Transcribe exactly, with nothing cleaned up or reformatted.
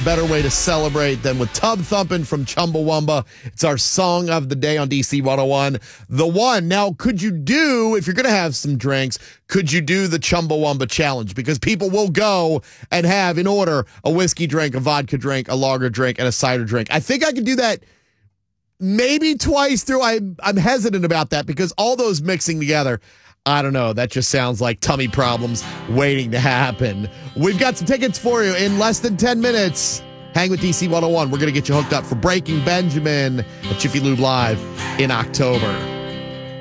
better way to celebrate than with Tub Thumping from Chumbawamba. It's our song of the day on D C one oh one. The one. Now, could you do, if you're going to have some drinks, could you do the Chumbawamba challenge? Because people will go and have, in order, a whiskey drink, a vodka drink, a lager drink, and a cider drink. I think I could do that maybe twice through. I'm, I'm hesitant about that because all those mixing together, I don't know. That just sounds like tummy problems waiting to happen. We've got some tickets for you in less than ten minutes. Hang with D C one oh one. We're going to get you hooked up for Breaking Benjamin at Jiffy Lube Live in October.